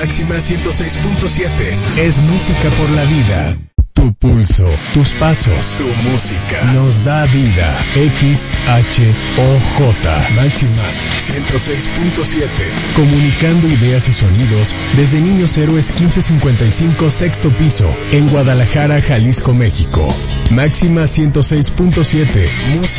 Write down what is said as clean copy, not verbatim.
Máxima 106.7. Es música por la vida. Tu pulso, tus pasos, tu música nos da vida. XHOJ Máxima 106.7. Comunicando ideas y sonidos desde Niños Héroes 1555 sexto piso en Guadalajara, Jalisco, México. Máxima 106.7. Música